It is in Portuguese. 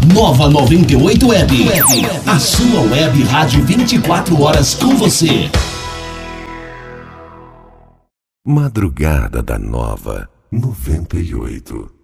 Nova 98 Web. A sua web rádio 24 horas com você. Madrugada da Nova 98.